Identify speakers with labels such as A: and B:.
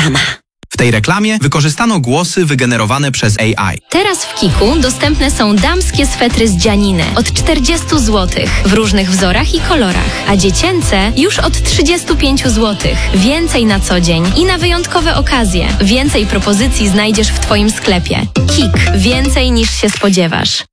A: reklama.
B: W tej reklamie wykorzystano głosy wygenerowane przez AI.
C: Teraz w Kiku dostępne są damskie swetry z dzianiny od 40 zł w różnych wzorach i kolorach, a dziecięce już od 35 zł. Więcej na co dzień i na wyjątkowe okazje. Więcej propozycji znajdziesz w Twoim sklepie. Kik. Więcej niż się spodziewasz.